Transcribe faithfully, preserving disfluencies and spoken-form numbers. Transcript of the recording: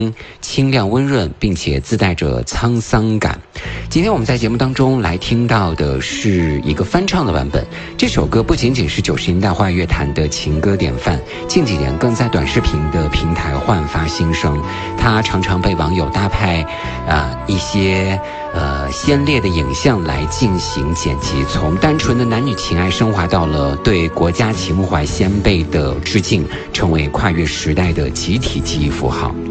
清亮温润，并且自带着沧桑感。今天我们在节目当中来听到的是一个翻唱的版本。这首歌不仅仅是九十年代华语乐坛的情歌典范，近几年更在短视频的平台焕发新生。它常常被网友搭配啊、呃、一些呃鲜烈的影像来进行剪辑，从单纯的男女情爱升华到了对国家情怀先辈的致敬，成为跨越时代的集体记忆符号。